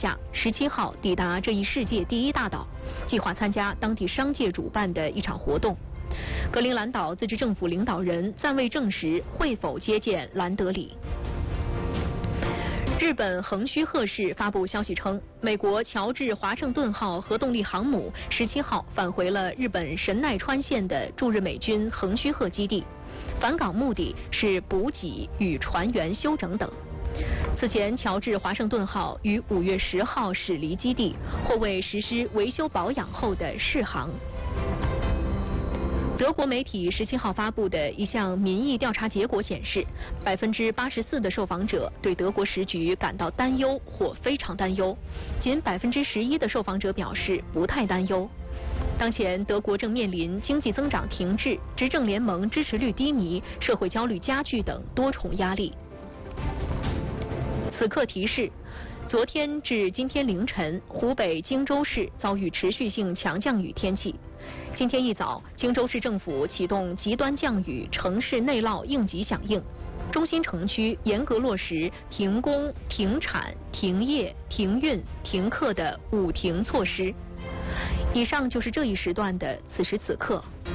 下，17号抵达这一世界第一大岛，计划参加当地商界主办的一场活动。格陵兰岛自治政府领导人暂未证实会否接见兰德里。日本横须贺市发布消息称，美国乔治华盛顿号核动力航母17号返回了日本神奈川县的驻日美军横须贺基地，返港目的是补给与船员休整等。此前，乔治华盛顿号于5月10号驶离基地，或为实施维修保养后的试航。德国媒体17号发布的一项民意调查结果显示，84%的受访者对德国时局感到担忧或非常担忧，仅11%的受访者表示不太担忧。当前，德国正面临经济增长停滞、执政联盟支持率低迷、社会焦虑加剧等多重压力。此刻提示：昨天至今天凌晨，湖北荆州市遭遇持续性强降雨天气。今天一早，荆州市政府启动极端降雨城市内涝应急响应，中心城区严格落实停工、停产、停业、停运、停课的5停措施。以上就是这一时段的此时此刻。